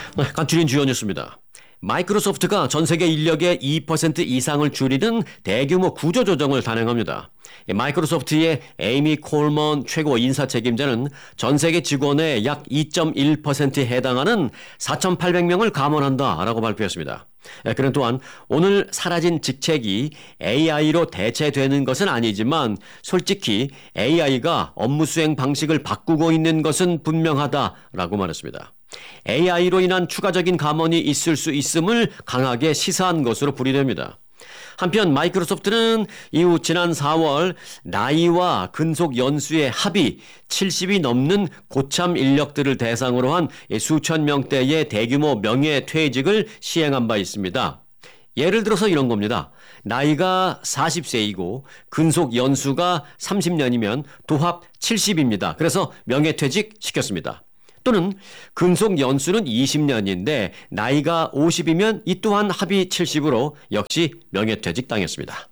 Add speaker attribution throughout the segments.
Speaker 1: 간추린 주요 뉴스입니다. 마이크로소프트가 전 세계 인력의 2% 이상을 줄이는 대규모 구조조정을 단행합니다. 마이크로소프트의 에이미 콜먼 최고 인사 책임자는 전 세계 직원의 약 2.1%에 해당하는 4,800명을 감원한다라고 발표했습니다. 그는 또한 오늘 사라진 직책이 AI로 대체되는 것은 아니지만 솔직히 AI가 업무 수행 방식을 바꾸고 있는 것은 분명하다라고 말했습니다. AI로 인한 추가적인 감원이 있을 수 있음을 강하게 시사한 것으로 풀이됩니다. 한편 마이크로소프트는 이후 지난 4월 나이와 근속 연수의 합이 70이 넘는 고참 인력들을 대상으로 한 수천 명대의 대규모 명예퇴직을 시행한 바 있습니다. 예를 들어서 이런 겁니다. 나이가 40세이고 근속 연수가 30년이면 도합 70입니다. 그래서 명예퇴직 시켰습니다. 또는 근속 연수는 20년인데 나이가 50이면 이 또한 합이 70으로 역시 명예퇴직 당했습니다.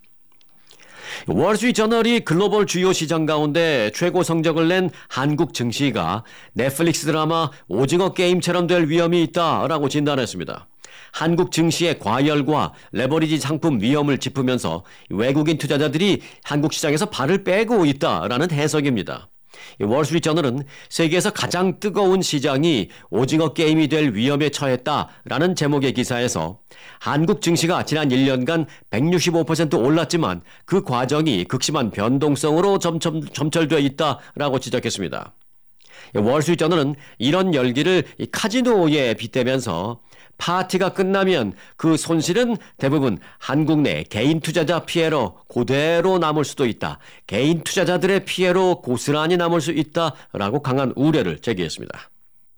Speaker 1: 월스트리트저널이 글로벌 주요 시장 가운데 최고 성적을 낸 한국 증시가 넷플릭스 드라마 오징어 게임처럼 될 위험이 있다라고 진단했습니다. 한국 증시의 과열과 레버리지 상품 위험을 짚으면서 외국인 투자자들이 한국 시장에서 발을 빼고 있다라는 해석입니다. 월스트리트저널은 세계에서 가장 뜨거운 시장이 오징어 게임이 될 위험에 처했다라는 제목의 기사에서 한국 증시가 지난 1년간 165% 올랐지만 그 과정이 극심한 변동성으로 점철되어 있다라고 지적했습니다. 월스트리트저널은 이런 열기를 카지노에 빗대면서 파티가 끝나면 그 손실은 대부분 한국 내 개인 투자자 피해로 그대로 남을 수도 있다. 개인 투자자들의 피해로 고스란히 남을 수 있다라고 강한 우려를 제기했습니다.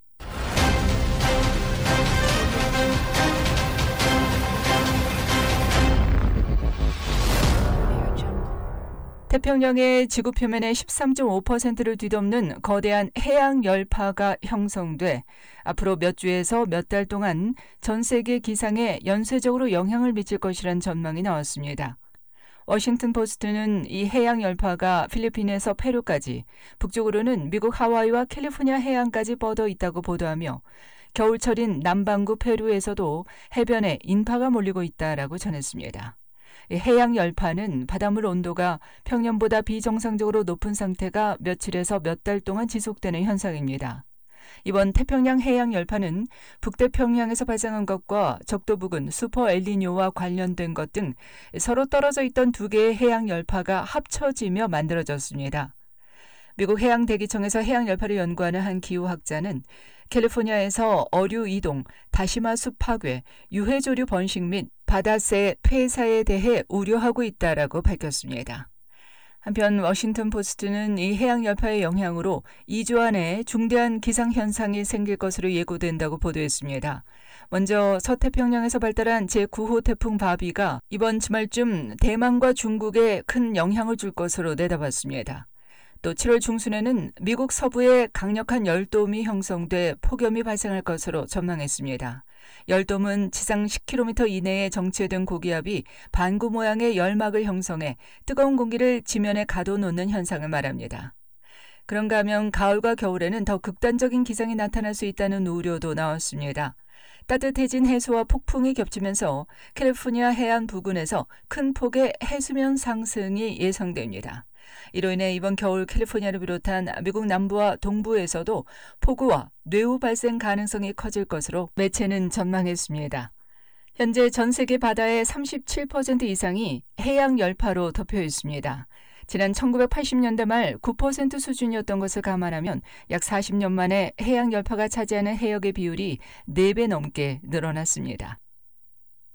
Speaker 2: 태평양의 지구 표면의 13.5%를 뒤덮는 거대한 해양 열파가 형성돼 앞으로 몇 주에서 몇 달 동안 전 세계 기상에 연쇄적으로 영향을 미칠 것이란 전망이 나왔습니다. 워싱턴 포스트는 이 해양 열파가 필리핀에서 페루까지, 북쪽으로는 미국 하와이와 캘리포니아 해안까지 뻗어 있다고 보도하며 겨울철인 남반구 페루에서도 해변에 인파가 몰리고 있다라고 전했습니다. 해양 열파는 바닷물 온도가 평년보다 비정상적으로 높은 상태가 며칠에서 몇 달 동안 지속되는 현상입니다. 이번 태평양 해양 열파는 북태평양에서 발생한 것과 적도 부근 슈퍼 엘니뇨와 관련된 것 등 서로 떨어져 있던 두 개의 해양 열파가 합쳐지며 만들어졌습니다. 미국 해양대기청에서 해양 열파를 연구하는 한 기후학자는 캘리포니아에서 어류 이동, 다시마 숲 파괴, 유해조류 번식 및 바다새 폐사에 대해 우려하고 있다라고 밝혔습니다. 한편 워싱턴 포스트는 이 해양 열파의 영향으로 2주 안에 중대한 기상현상이 생길 것으로 예고된다고 보도했습니다. 먼저 서태평양에서 발달한 제9호 태풍 바비가 이번 주말쯤 대만과 중국에 큰 영향을 줄 것으로 내다봤습니다. 또 7월 중순에는 미국 서부에 강력한 열돔이 형성돼 폭염이 발생할 것으로 전망했습니다. 열돔은 지상 10km 이내에 정체된 고기압이 반구 모양의 열막을 형성해 뜨거운 공기를 지면에 가둬놓는 현상을 말합니다. 그런가 하면 가을과 겨울에는 더 극단적인 기상이 나타날 수 있다는 우려도 나왔습니다. 따뜻해진 해수와 폭풍이 겹치면서 캘리포니아 해안 부근에서 큰 폭의 해수면 상승이 예상됩니다. 이로 인해 이번 겨울 캘리포니아를 비롯한 미국 남부와 동부에서도 폭우와 뇌우 발생 가능성이 커질 것으로 매체는 전망했습니다. 현재 전 세계 바다의 37% 이상이 해양 열파로 덮여 있습니다. 지난 1980년대 말 9% 수준이었던 것을 감안하면 약 40년 만에 해양 열파가 차지하는 해역의 비율이 4배 넘게 늘어났습니다.